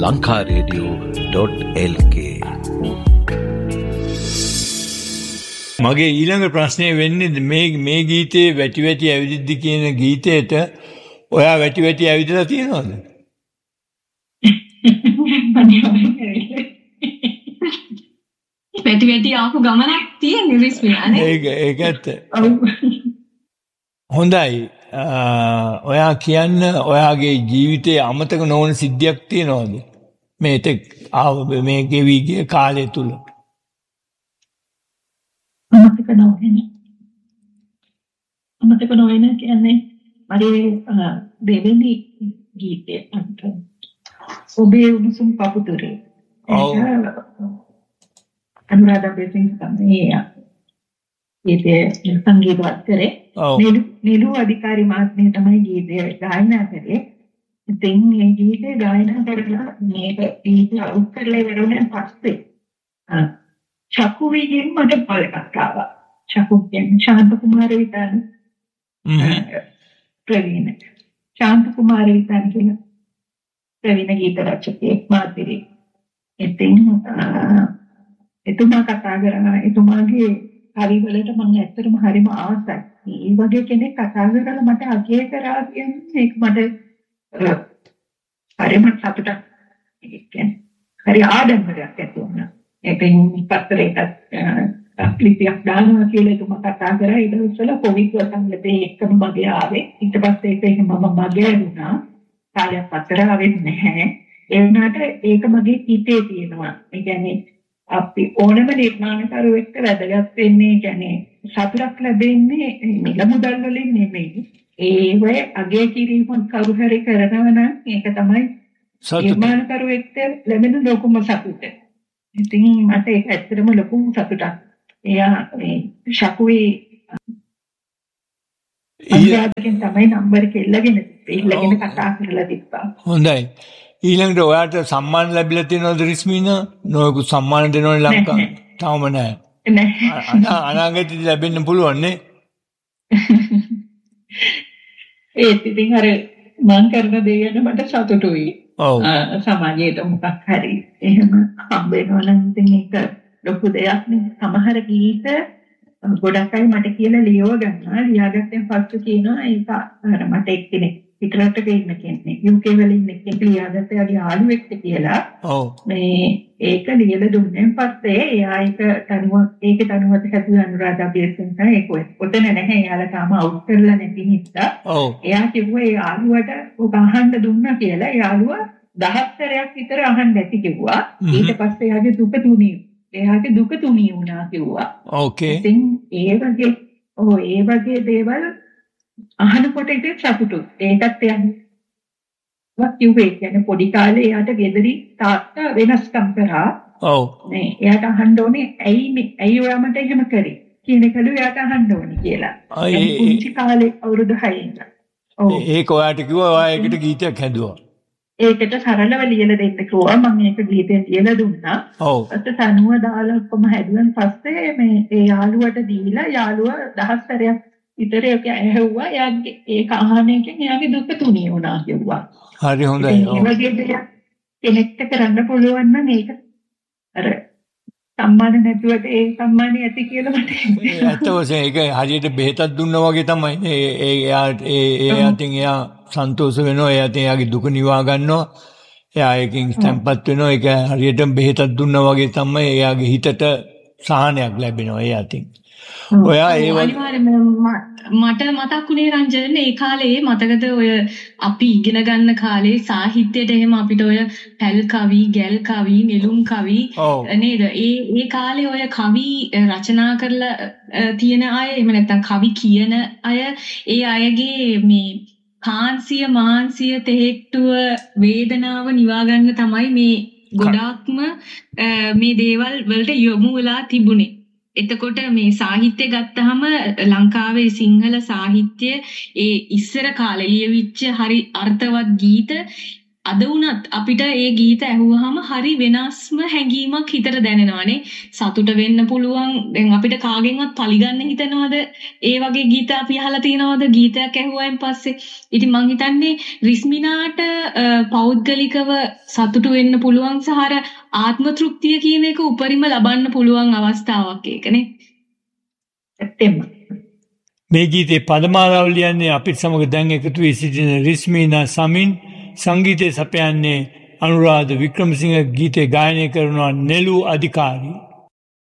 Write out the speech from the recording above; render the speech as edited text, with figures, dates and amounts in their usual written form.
lankaradio.lk. මගේ ඊළඟ ප්‍රශ්නේ වෙන්නේ මේ ගීතේ වැටි වැටි ඇවිදිද්දි කියන ගීතේට ඔයා වැටි වැටි ඇවිදලා තියෙනවද? වැටි වැටි ආපු ගමනක් තියෙන්නේ රිස්මියානේ. ඒක ඇත්ත. හොඳයි. ඔයා කියන්න ඔයාගේ ජීවිතේ අමතක නොවන සිද්ධියක් තියෙනවද? මේ ගෙවි ගිය කාලය තුල. අමතක නොවන කියන්නේ මගේ දෙවෙනි ගීතය අන්ත ඔබේ උණුසුම් පපුතුරේ. අනුරාධා බේසින් තමයි ගීතය සංගීතවත් කරේ. නිලු අධිකාරී මහත්මිය තමයි ගීතය ගායනා කරේ. ඉතින් මේ ගීතය ගායනා කරලා මේක ගීතය අවුත් කරලා ඉවරුණාන් පස්සේ චකුවිගෙන් මට පොලක් ආවා. චකුගෙන් ශාන්ත කුමාර විතාන ප්‍රවීණ ශාන්ත කුමාර විතාන කියන ප්‍රවීණ ගීත රචකයෙක් මාතිරි. ඉතින් එතුමා කතා කරා එතුමාගේ කවිවලට මම ඇත්තටම හරිම ආසයි. මේ වගේ කෙනෙක් කතා කරලා මට අගය කරා කියන්නේ ඒක මට හරිම සතුටක්. ඒ කියන්නේ හරි ආඩම්බරයක් ඇති වුණා. ඒකෙන් පත්තරයකට ලිපියක් දානවා කියලා එතුමා කතා කරා. ඊට පස්සේ කොවිඩ් වසංගතේ එක්කම මගේ ආවේ. ඊට පස්සේ ඒක මම මගේ වුණා. කාලයක් පතර ආවෙත් නැහැ. ඒ වුණාට ඒක මගේ හිතේ තියෙනවා. ඒ කියන්නේ අපි ඕනම නිර්මාණකරුවෙක්ට වැදගත් වෙන්නේ කියන්නේ සතුටක් ලැබෙන්නේ මිල මුදල් වලින් නෙමෙයි. ඒ වේ අගය කිරීම කවුරු හරි කරනවා නම් ඒක තමයි නිර්මාණකරුවෙක්ට ලැබෙන ලොකුම සතුට. ඉතින් මට ඒක ඇත්තටම ලොකු සතුටක්. එයා මේ ශකුවේ අන්තිමට තමයි නම්බර් එක ඉල්ලගෙන කතා කරලා තිබ්බා. හොඳයි. ඊළඟට ඔයාට සම්මාන ලැබිලා තියෙනවද රිස්මිනා? නොයෙකුත් සම්මාන දෙනවනේ ලංකාවේ. තාම නැහැ. අනාගතේදී ලැබෙන්න පුළුවන් නේ. ඒත් ඉතින් අර මං කරන දේ ගැන මට සතුටුයි. සමාජයට මොකක් හරි එහෙම හම්බ වෙනවා නම් ඉතින් ඒක ලොකු දෙයක් නේ. සමහර ගීත ගොඩක් අය මට කියලා ලියව ගන්නවා. ලියාගත්තෙන් පස්සේ කියනවා ඒක අර මට එක්කෙනෙක් පිටරටක ඉන්න කෙනෙක් UK වල ඉන්න කෙනෙක් ලියාගත්ත යාගේ ආලුවෙක් කියලා. මේ ඒක ලියලා දුන්නෙන් පස්සේ එයා ඒක තනුවත් හැදුවා අනුරාධා බේසින් තමයි ඒක ඔතන නැහැ. එයාලා තාම අවුට් කරලා නැති නිසා. එයා කිව්වා ඒ ආලුවට ඔබ අහන්න දුන්නා කියලා. ඒ ආලුව 10 සැරයක් විතර අහන්න ඇති කිව්වා. ඊට පස්සේ එයාගේ දුක තුනී වුණා කිව්වා. ඉතින් ඒ වගේ දේවල් අහනකොට ඉතින් සතුටුයි. ඒකත් යන්නේ කිව්වේ කියන්නේ පොඩි කාලේ එයාට ගෙදරි තාත්තා වෙනස්කම් කරා. නේ එයාට අහන්න ඕනේ ඇයි ඔයා මට එහෙම කරේ කියන එකලු එයාට අහන්න ඕනේ කියලා. පුංචි කාලේ අවුරුදු 6 ඉඳලා. ඒක ඔයාට කිව්වා ඔයා ඒකට ගීතයක් හැදුවා. ඒකට සරලව ලියලා දෙන්න කිව්වා. මම ඒක ගීතෙන් ලියලා දුන්නා. ඊට තනුව දාලා කොහොම හැදුවන් පස්සේ මේ ඒ යාළුවට දීලා යාළුව 10 සැරයක් විතර ඒක ඇහුවා. එයාගේ ඒක අහන එකෙන් එයාගේ දුක තුනී වුණා කිව්වා. හරි හොඳයි. ඒ වගේ දෙයක් කෙනෙක්ට කරන්න පුළුවන් නම් ඒක අර සම්මාන නැතුවට ඒ සම්මානෙ ඇති කියලා මට ඇත්ත වශයෙන් ඒක හරියට බෙහෙතක් දුන්නා වගේ තමයි. එයා සන්තෝෂ වෙනවා. එයාගේ දුක නිවා ගන්නවා. එයා ඒකෙන් තැම්පත් වෙනවා. ඒක හරියට බෙහෙතක් දුන්නා වගේ තමයි. එයාගේ හිතට සහනයක් ලැබෙනවා. එයාටින් ඔයා ඒ මට මතක් වුණේ රංජන ඒ කාලේ මතකද ඔය අපි ඉගෙන ගන්න කාලේ සාහිත්‍යයට එහෙම අපිට ඔය පැල් කවි, ගැල් කවි, නෙළුම් කවි නේද? ඒ කාලේ ඔය කවි රචනා කරලා තියෙන අය එහෙම නැත්නම් කවි කියන අය ඒ අයගේ මේ කාන්සිය මාන්සිය තෙහෙට්ටුව වේදනාව නිවා ගන්න තමයි මේ ගොඩාක්ම මේ දේවල් වලට යොමු වෙලා තිබුණේ. එතකොට මේ සාහිත්‍ය ගත්තහම ලංකාවේ සිංහල සාහිත්‍ය ඒ ඉස්සර කාලේ ලියවිච්ච හරි අර්ථවත් ගීත අද වුණත් අපිට ඒ ගීත ඇහුවාම හරි වෙනස්ම හැඟීමක් හිතට දැනෙනවානේ. සතුට වෙන්න පුළුවන්. දැන් අපිට කාගෙන්වත් පරිගන්න හිතනවද? ඒ වගේ ගීත අපි අහලා තියෙනවද? ගීතයක් ඇහුවායින් පස්සේ. ඉතින් මං හිතන්නේ රිස්මිනාට පෞද්ගලිකව සතුටු වෙන්න පුළුවන් සහ ආත්ම තෘප්තිය කියන එක උපරිම ලබන්න පුළුවන් අවස්ථාවක් ඒකනේ. ඇත්තෙම. මේ ගීතේ පදමාලාව ලියන්නේ අපිට සමග දැන් එකතු වී සිටින රිස්මිනා සමින්, සංගීතය සපයන්නේ අනුරාධ වික්‍රමසිංහ, ගීතේ ගායනය කරනවා නෙළු අධිකාරී.